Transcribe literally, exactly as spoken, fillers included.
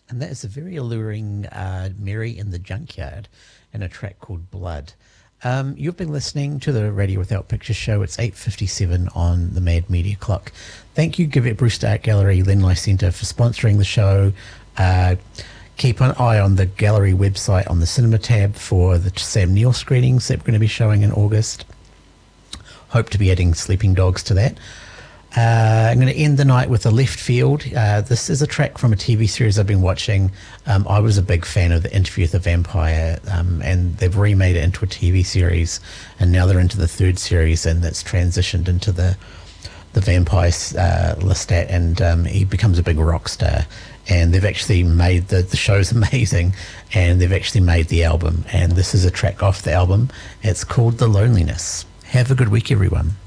And that is a very alluring uh, Mary in the Junkyard and a track called Blood. Um, you've been listening to the Radio Without Pictures show. It's eight fifty-seven on the Mad Media Clock. Thank you, Give It Bruce Art Gallery, Lenlai Centre, for sponsoring the show. Uh, keep an eye on the gallery website on the cinema tab for the Sam Neill screenings that we're going to be showing in August. Hope to be adding Sleeping Dogs to that. Uh, I'm going to end the night with a left field. Uh, this is a track from a T V series I've been watching. Um, I was a big fan of the Interview with the Vampire, um, and they've remade it into a T V series, and now they're into the third series, and it's transitioned into the the vampire uh, Lestat, and um, he becomes a big rock star. And they've actually made the the show's amazing, and they've actually made the album. And this is a track off the album. It's called The Loneliness. Have a good week, everyone.